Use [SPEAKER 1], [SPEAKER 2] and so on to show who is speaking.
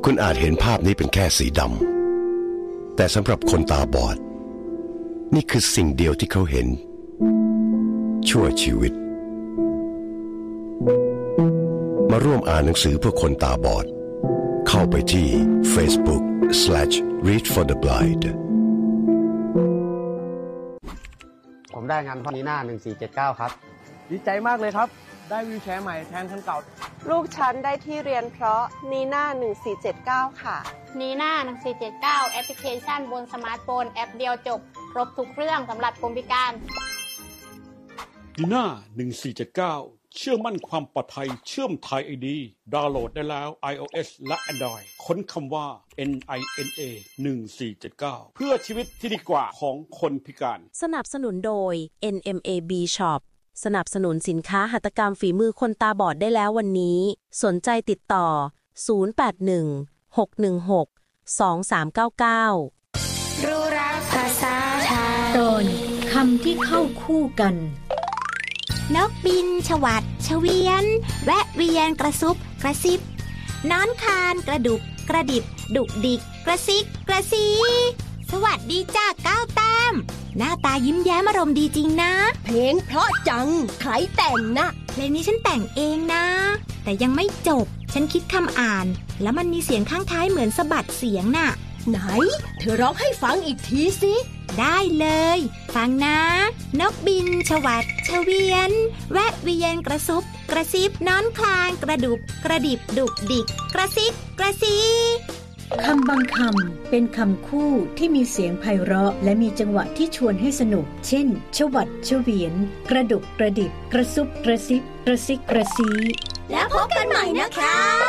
[SPEAKER 1] คุณอาจเห็นภาพนี้เป็นแค่สีดำแต่สำหรับคนตาบอดนี่คือสิ่งเดียวที่เขาเห็นชั่วชีวิตมาร่วมอ่านหนังสือเพื่อคนตาบอดเข้าไปที่ Facebook/readfortheblind
[SPEAKER 2] ผมได้งานพ่อนีน่า1479ครับ
[SPEAKER 3] ดีใจมากเลยครับได้วีลแชร์ใหม่แทนคันเก่า
[SPEAKER 4] ลูกฉันได้ที่เรียนเพราะนีน่า1479ค่ะ
[SPEAKER 5] นีน่า1479แอปพลิเคชันบนสมาร์ทโฟนแอปเดียวจบครบทุกเรื่องสำหรับคนพิการ
[SPEAKER 6] นีน่า1479เชื่อมั่นความปลอดภัยเชื่อมไทย ID ดาวน์โหลดได้แล้ว iOS และ Android ค้นคำว่า NINA 1479เพื่อชีวิตที่ดีกว่าของคนพิการ
[SPEAKER 7] สนับสนุนโดย NMAB Shop สนับสนุนสินค้าหัตถกรรมฝีมือคนตาบอดได้แล้ววันนี้สนใจติดต่อ0816162399
[SPEAKER 8] รู้รักภาษาไทยตอนคำที่เข้าคู่กันนกบินฉวัดเฉวียนแวะเวียนกระซุบกระซิบนอนคานกระดุกกระดิบดุกดิกกระซิกกระซีสวัสดีจ้าก้าวแต้มหน้าตายิ้มแย้มอารมณ์ดีจริงนะ
[SPEAKER 9] เพลงเพราะจังใครแต่งนะ
[SPEAKER 8] เพลงนี้ฉันแต่งเองนะแต่ยังไม่จบฉันคิดคำอ่านแล้วมันมีเสียงข้างท้ายเหมือนสะบัดเสียงน่ะ
[SPEAKER 9] ไหนเธอร้องให้ฟังอีกทีสิ
[SPEAKER 8] ได้เลยฟังนะนกบินฉวัดเฉวียนแวะเวียนกระซุบกระซิบนอนคลานกระดุบกระดิบดุกดิกกระซิกกระซี
[SPEAKER 10] คำบางคำเป็นคำคู่ที่มีเสียงไพเราะและมีจังหวะที่ชวนให้สนุกเช่นฉวัดเฉวียนกระดุกกระดิบกระซุบกระซิบกระซิกกระซี
[SPEAKER 9] แล้วพบกันใหม่นะคะ